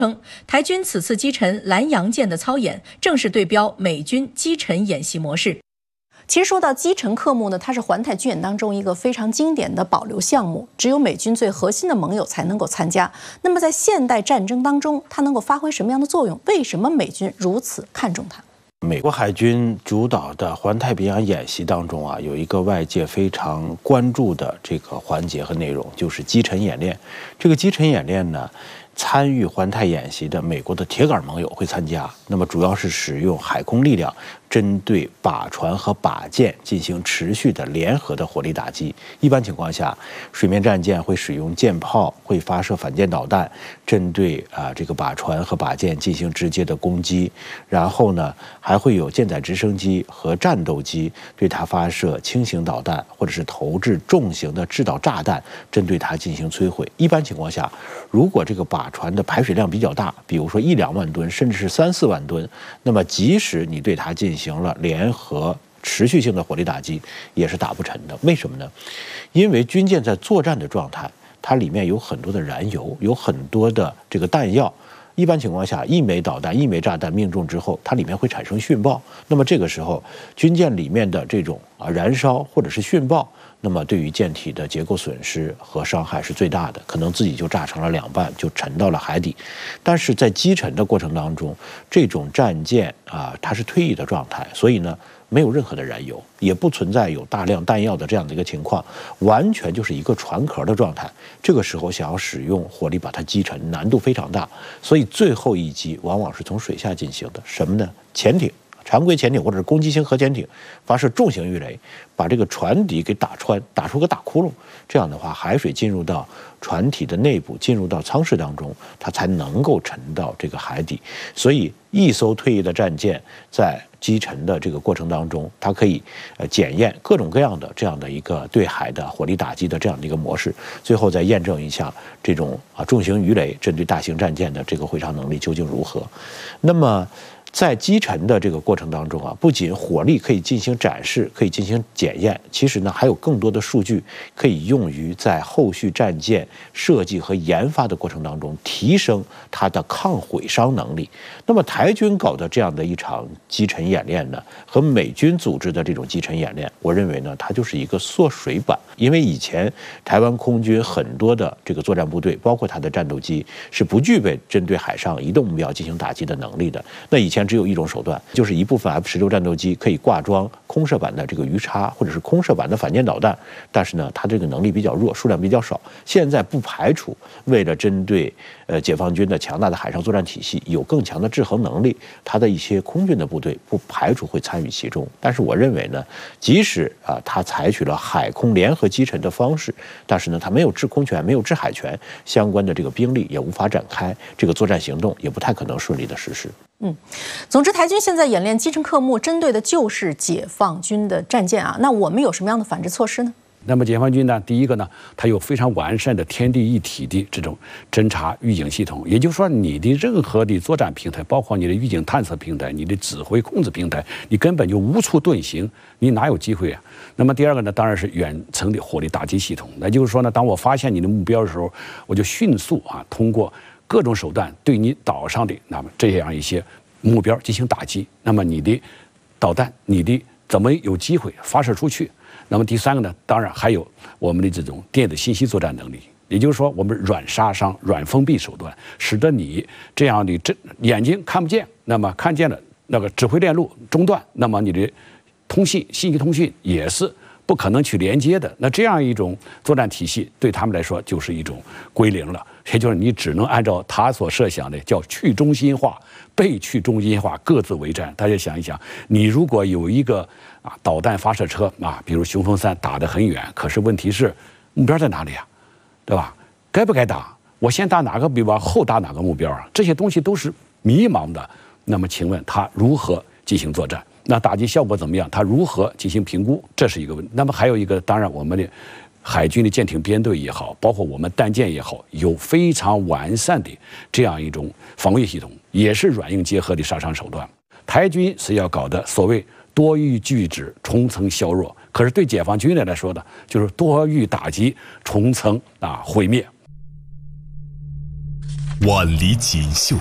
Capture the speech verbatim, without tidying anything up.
称，台军此次击沉蓝洋舰的操演，正是对标美军击沉演习模式。其实说到击沉科目呢，它是环台军演当中一个非常经典的保留项目，只有美军最核心的盟友才能够参加。那么在现代战争当中，它能够发挥什么样的作用？为什么美军如此看重它？ 美国海军主导的环太平洋演习当中啊，有一个外界非常关注的这个环节和内容，就是击沉演练。这个击沉演练呢，参与环太演习的美国的铁杆盟友会参加，那么主要是使用海空力量针对靶船和靶舰进行持续的联合的火力打击。一般情况下，水面战舰会使用舰炮，会发射反舰导弹，针对啊这个靶船和靶舰进行直接的攻击。然后呢，还会有舰载直升机和战斗机对它发射轻型导弹，或者是投掷重型的制导炸弹，针对它进行摧毁。一般情况下，如果这个靶船的排水量比较大，比如说一两万吨，甚至是三四万吨，那么即使你对它进行了联合持续性的火力打击，也是打不沉的。为什么呢？因为军舰在作战的状态，它里面有很多的燃油，有很多的这个弹药。一般情况下，一枚导弹、一枚炸弹命中之后，它里面会产生殉爆。那么这个时候，军舰里面的这种啊燃烧或者是殉爆，那么对于舰体的结构损失和伤害是最大的，可能自己就炸成了两半，就沉到了海底。但是在击沉的过程当中，这种战舰啊，它是退役的状态，所以呢，没有任何的燃油，也不存在有大量弹药的这样的一个情况，完全就是一个船壳的状态。这个时候想要使用火力把它击沉，难度非常大，所以最后一击往往是从水下进行的。什么呢？潜艇。常规潜艇或者是攻击型核潜艇发射重型鱼雷，把这个船底给打穿，打出个大窟窿。这样的话，海水进入到船体的内部，进入到舱室当中，它才能够沉到这个海底。所以，一艘退役的战舰在击沉的这个过程当中，它可以呃检验各种各样的这样的一个对海的火力打击的这样的一个模式，最后再验证一下这种啊重型鱼雷针对大型战舰的这个毁伤能力究竟如何。那么，在击沉的这个过程当中啊，不仅火力可以进行展示，可以进行检验，其实呢还有更多的数据可以用于在后续战舰设计和研发的过程当中提升它的抗毁伤能力。那么台军搞的这样的一场击沉演练呢，和美军组织的这种击沉演练，我认为呢它就是一个缩水版。因为以前台湾空军很多的这个作战部队，包括它的战斗机，是不具备针对海上移动目标进行打击的能力的。那以前只有一种手段，就是一部分 F 十六战斗机可以挂装空射版的这个鱼叉，或者是空射版的反舰导弹，但是呢，它这个能力比较弱，数量比较少。现在不排除为了针对呃解放军的强大的海上作战体系有更强的制衡能力，它的一些空军的部队不排除会参与其中。但是我认为呢，即使啊它采取了海空联合击沉的方式，但是呢，它没有制空权，没有制海权，相关的这个兵力也无法展开，这个作战行动也不太可能顺利的实施。 嗯，总之，台军现在演练击沉科目，针对的就是解放军的战舰啊。那我们有什么样的反制措施呢？ 那么解放军呢，第一个呢，它有非常完善的天地一体的这种侦察预警系统，也就是说，你的任何的作战平台，包括你的预警探测平台、你的指挥控制平台，你根本就无处遁形，你哪有机会啊？那么第二个呢，当然是远程的火力打击系统。那就是说呢，当我发现你的目标的时候，我就迅速啊，通过各种手段对你岛上的那么这样一些目标进行打击。那么你的导弹，你的怎么有机会发射出去？那么第三个呢，当然还有我们的这种电子信息作战能力，也就是说，我们软杀伤、软封闭手段，使得你这样的这眼睛看不见，那么看见了那个指挥链路中断，那么你的通信、信息通讯也是不可能去连接的。那这样一种作战体系对他们来说就是一种归零了，也就是你只能按照他所设想的叫去中心化、被去中心化各自为战。大家想一想，你如果有一个啊导弹发射车啊，比如雄风三打得很远，可是问题是目标在哪里啊？对吧？该不该打？我先打哪个目标，后打哪个目标啊？这些东西都是迷茫的。那么请问他如何进行作战？那打击效果怎么样？他如何进行评估？这是一个问题。那么还有一个，当然我们的海军的舰艇编队也好，包括我们弹舰也好，有非常完善的这样一种防御系统，也是软硬结合的杀伤手段。台军是要搞的所谓多域拒止、重层削弱，可是对解放军来说呢，就是多域打击、重层啊毁灭。 万里锦绣